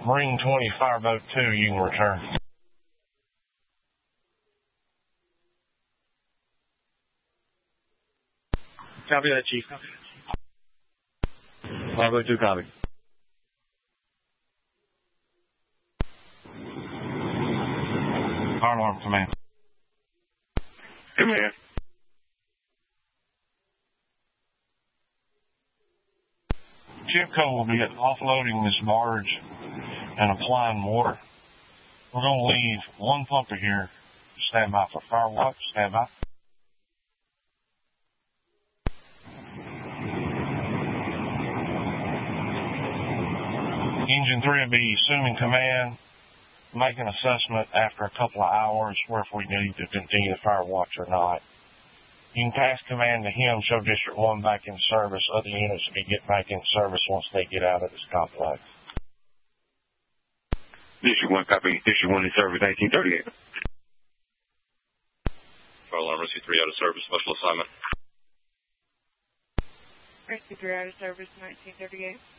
Marine 20, Fireboat 2, you can return. Copy that, Chief. Fireboat 2, copy. Fire alarm command. Command. Chipco will be offloading this barge and applying water. We're going to leave one pumper here. Stand by for fire watch. Stand by. Engine 3 will be assuming command, make an assessment after a couple of hours where if we need to continue the fire watch or not. You can pass command to him, show District 1 back in service. Other units will get back in service once they get out of this complex. District 1, copy. District 1 in service, 1938. Fire alarm, Rescue 3 out of service, special assignment. Rescue 3 out of service, 1938.